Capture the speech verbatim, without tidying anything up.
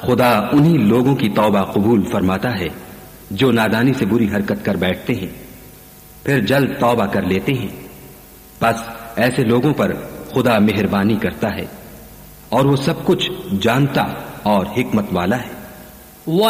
खुदा उन्हीं लोगों की तौबा कबूल फरमाता है जो नादानी से बुरी हरकत कर बैठते हैं फिर जल्द तौबा कर लेते हैं। बस ऐसे लोगों पर खुदा मेहरबानी करता है और वो सब कुछ जानता और हिकमत वाला है।